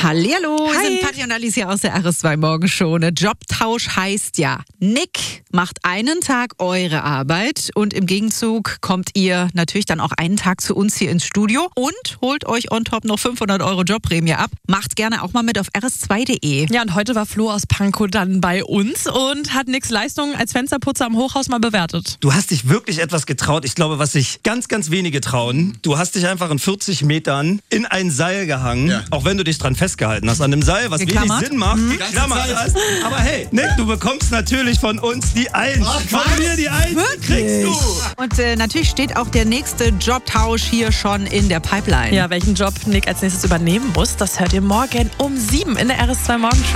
Hallihallo, wir Hi. sind Patti und Alicia aus der RS2 Morgenshow. Jobtausch heißt ja, Nick macht einen Tag eure Arbeit und im Gegenzug kommt ihr natürlich dann auch einen Tag zu uns hier ins Studio und holt euch on top noch 500 € Jobprämie ab. Macht gerne auch mal mit auf rs2.de. Ja, und heute war Flo aus Pankow dann bei uns und hat Nicks Leistung als Fensterputzer am Hochhaus mal bewertet. Du hast dich wirklich etwas getraut. Ich glaube, was sich ganz, ganz wenige trauen. Du hast dich einfach in 40 Metern in ein Seil gehangen, auch wenn du dich dran festgehalten hast. An dem Seil, was wenig Sinn macht, geklammert hast. Aber hey, Nick, du bekommst natürlich von uns die 1. Von mir die 1 kriegst du. Und natürlich steht auch der nächste Jobtausch hier schon in der Pipeline. Ja, welchen Job Nick als nächstes übernehmen muss, das hört ihr morgen um 7 in der RS2 Morgenshow.